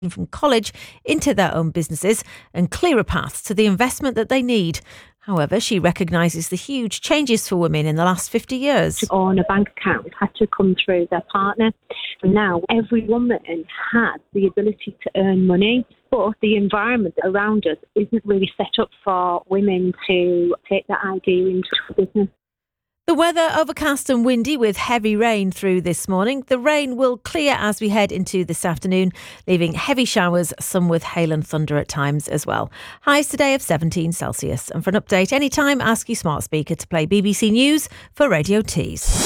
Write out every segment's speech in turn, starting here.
from college into their own businesses and clearer paths to the investment that they need. However, she recognises the huge changes for women in the last 50 years. To own a bank account had to come through their partner. And now every woman has the ability to earn money, but the environment around us isn't really set up for women to take that idea into business. The weather overcast and windy with heavy rain through this morning. The rain will clear as we head into this afternoon, leaving heavy showers, some with hail and thunder at times as well. Highs today of 17 Celsius. And for an update anytime, ask your smart speaker to play BBC News for Radio Tees.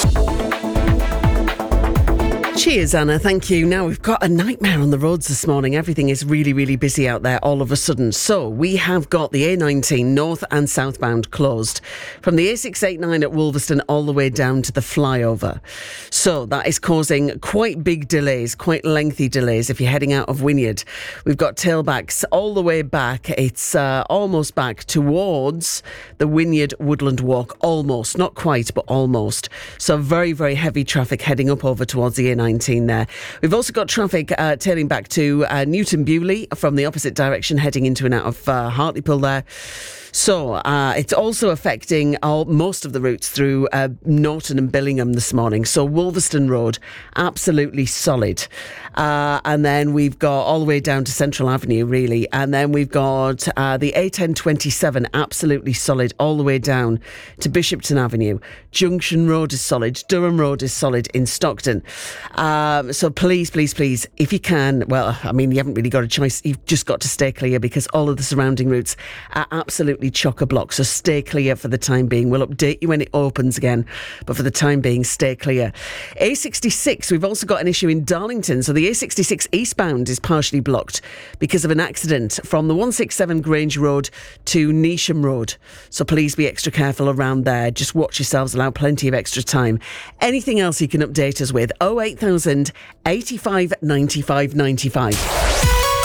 Cheers, Anna. Thank you. Now, we've got a nightmare on the roads this morning. Everything is really, really busy out there all of a sudden. So we have got the A19 north and southbound closed from the A689 at Wolverston all the way down to the flyover. So that is causing quite big delays, quite lengthy delays if you're heading out of Wynyard. We've got tailbacks all the way back. It's almost back towards the Wynyard Woodland Walk. Almost. Not quite, but almost. So very, very heavy traffic heading up over towards the A19 there. We've also got traffic tailing back to Newton Bewley from the opposite direction, heading into and out of Hartlepool there. So it's also affecting most of the routes through Norton and Billingham this morning. So Wolverston Road, absolutely solid. And then we've got all the way down to Central Avenue, really. And then we've got the A1027, absolutely solid, all the way down to Bishopton Avenue. Junction Road is solid. Durham Road is solid in Stockton. So please, please, please, if you can, well, I mean, you haven't really got a choice. You've just got to stay clear because all of the surrounding routes are absolutely chock-a-block. So stay clear for the time being. We'll update you when it opens again. But for the time being, stay clear. A66, we've also got an issue in Darlington. So the A66 eastbound is partially blocked because of an accident from the 167 Grange Road to Neasham Road. So please be extra careful around there. Just watch yourselves, allow plenty of extra time. Anything else you can update us with? 08000 85 95 95.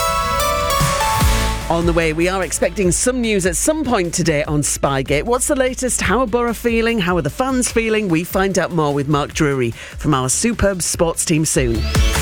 On the way, we are expecting some news at some point today on Spygate. What's the latest? How are Borough feeling? How are the fans feeling? We find out more with Mark Drury from our superb sports team soon.